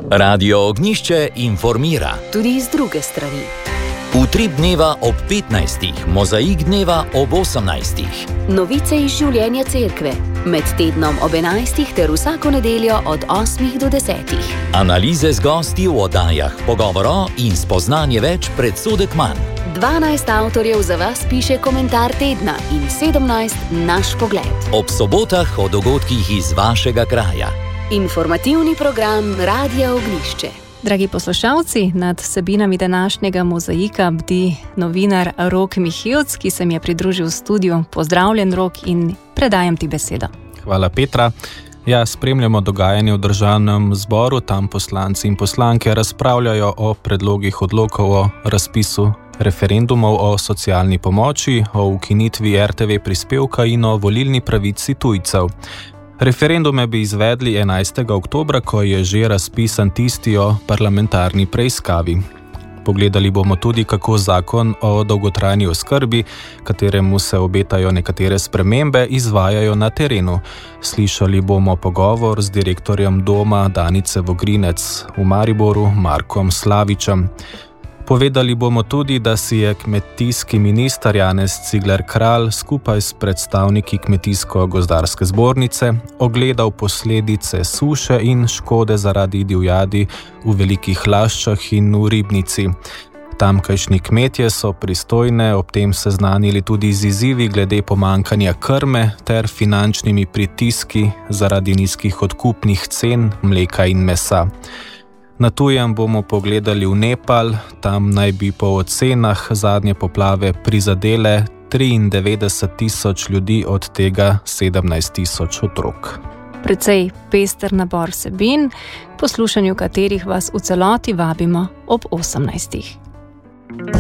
Radio Ognjišče informira. Tudi iz druge strani. Utrip dneva ob 15, mozaik dneva ob 18. Novice iz življenja cerkve, med tednom ob 11 ter vsako nedeljo od 8 do 10. Analize z gosti v oddajah, pogovoro in spoznanje več predsodek manj. 12 avtorjev za vas piše komentar tedna in 17 naš pogled. Ob sobotah o dogodkih iz vašega kraja. Informativni program Radia Ognjišče. Dragi poslušalci, nad vsebinami današnjega mozaika bdi novinar Rok Mihevc, ki se mi je pridružil v studiu. Pozdravljen, Rok, in predajam ti besedo. Hvala, Petra. Spremljamo dogajanje v Državnem zboru. Tam poslanci in poslanke razpravljajo o predlogih odlokov o razpisu referendumov o socialni pomoči, o ukinitvi RTV prispevka in o volilni pravici tujcev. Referendume bi izvedli 11. oktobra, ko je že razpisan tisti o parlamentarni preiskavi. Pogledali bomo tudi, kako zakon o dolgotrajni oskrbi, kateremu se obetajo nekatere spremembe, izvajajo na terenu. Slišali bomo pogovor z direktorjem doma Danice Vogrinec v Mariboru, Markom Slavičem. Povedali bomo tudi, da si je kmetijski minister Janez Cigler Kralj skupaj s predstavniki Kmetijsko-gozdarske zbornice ogledal posledice suše in škode zaradi divjadi v Velikih Laščah in v Ribnici. Tamkajšnji kmetje so pristojne ob tem seznanili tudi z izzivi glede pomanjkanja krme ter finančnimi pritiski zaradi nizkih odkupnih cen mleka in mesa. Na tujem bomo pogledali v Nepal, tam naj bi po ocenah zadnje poplave prizadele 93,000 ljudi, od tega 17,000 otrok. Precej pester nabor vsebin, poslušanju katerih vas v celoti vabimo ob 18.